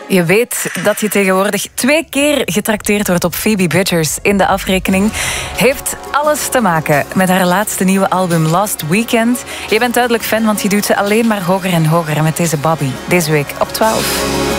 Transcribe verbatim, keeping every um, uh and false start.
Je weet dat je tegenwoordig twee keer getrakteerd wordt op Phoebe Bridgers in de afrekening. Heeft alles te maken met haar laatste nieuwe album Last Weekend. Je bent duidelijk fan, want je doet ze alleen maar hoger en hoger. En met deze Bobby, deze week op twaalf.